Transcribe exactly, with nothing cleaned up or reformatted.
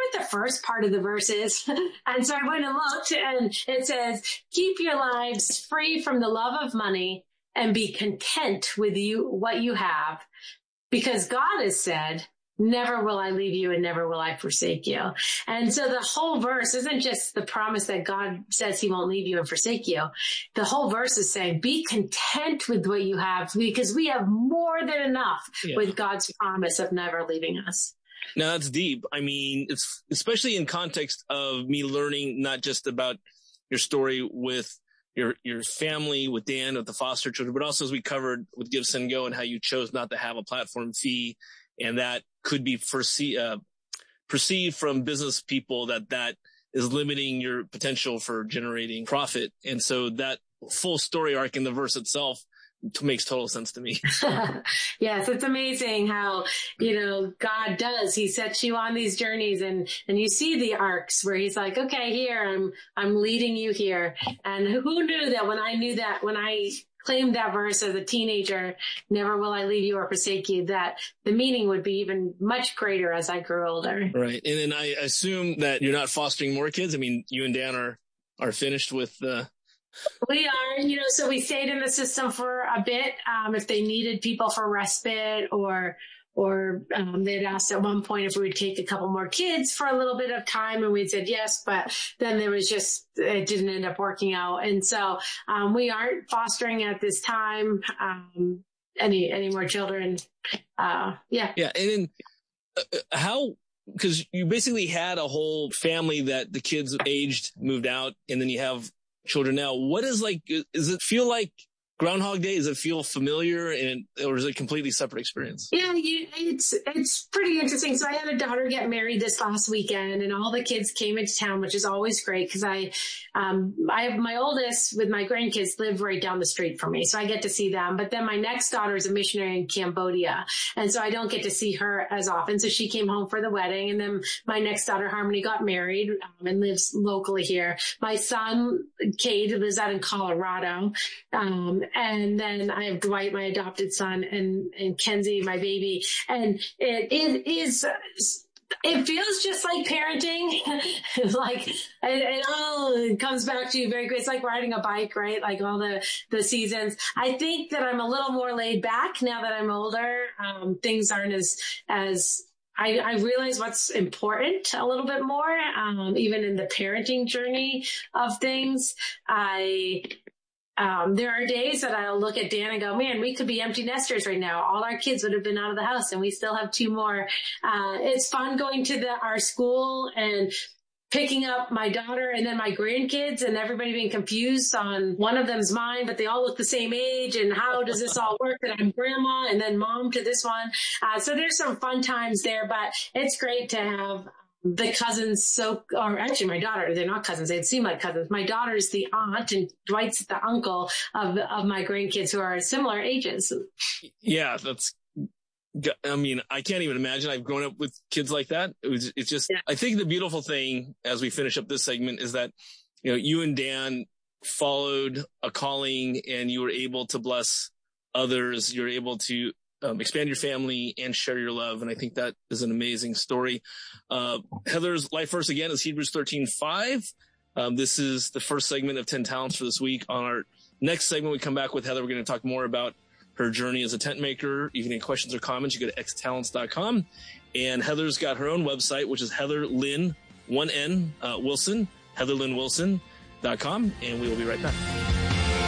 what the first part of the verse is. And so I went and looked, and it says, keep your lives free from the love of money and be content with you, what you have, because God has said, never will I leave you and never will I forsake you. And so the whole verse isn't just the promise that God says he won't leave you and forsake you. The whole verse is saying, be content with what you have, because we have more than enough yeah. with God's promise of never leaving us. Now that's deep. I mean, it's especially in context of me learning not just about your story with your your family, with Dan, with the foster children, but also as we covered with Give, Send, Go and how you chose not to have a platform fee. And that could be foresee, uh, perceived from business people that that is limiting your potential for generating profit. And so that full story arc in the verse itself makes total sense to me. Yes, it's amazing how, you know, God does. He sets you on these journeys, and, and you see the arcs where he's like, okay, here, I'm, I'm leading you here. And who knew that when I knew that, when I claimed that verse as a teenager, never will I leave you or forsake you, that the meaning would be even much greater as I grew older. Right. And then I assume that you're not fostering more kids. I mean, you and Dan are, are finished with the... We are, you know, so we stayed in the system for a bit. Um, if they needed people for respite, or, or, um, they'd asked at one point if we would take a couple more kids for a little bit of time, and we said yes, but then there was just, it didn't end up working out. And so, um, we aren't fostering at this time, um, any, any more children. Uh, yeah. Yeah. And then uh, how, because you basically had a whole family that the kids aged, moved out, and then you have children now. What is like, does it feel like Groundhog Day? Does it feel familiar, and or is it a completely separate experience? Yeah, you, it's it's pretty interesting. So I had a daughter get married this last weekend, and all the kids came into town, which is always great because I um I have my oldest with my grandkids live right down the street from me, so I get to see them. But then my next daughter is a missionary in Cambodia, and so I don't get to see her as often. So she came home for the wedding, and then my next daughter Harmony got married um, and lives locally here. My son Cade lives out in Colorado. Um, And then I have Dwight, my adopted son, and, and Kenzie, my baby. And it, it is, it feels just like parenting. Like, it, it all it comes back to you very quick. It's like riding a bike, right? Like all the, the seasons. I think that I'm a little more laid back now that I'm older. Um, things aren't as, as, I, I realize what's important a little bit more, um, even in the parenting journey of things. I, Um, there are days that I'll look at Dan and go, man, we could be empty nesters right now. All our kids would have been out of the house, and we still have two more. Uh, it's fun going to the, our school and picking up my daughter and then my grandkids, and everybody being confused on one of them's mine, but they all look the same age. And how does this all work that I'm grandma and then mom to this one? Uh, so there's some fun times there, but it's great to have the cousins. So, or actually my daughter, they're not cousins. They seem like cousins. My daughter's the aunt and Dwight's the uncle of, of my grandkids who are similar ages. Yeah, that's, I mean, I can't even imagine. I've grown up with kids like that. It was, it's just, yeah. I think the beautiful thing as we finish up this segment is that, you know, you and Dan followed a calling and you were able to bless others. You're able to Um, expand your family and share your love. And I think that is an amazing story. Uh, Heather's life verse again is Hebrews thirteen five. Um, this is the first segment of ten Talents for this week. On our next segment, we come back with Heather. We're going to talk more about her journey as a tent maker. If you have any questions or comments, you go to x talents dot com. And Heather's got her own website, which is Heather Lynn, one N, uh, Wilson, heather lynn wilson dot com. And we will be right back.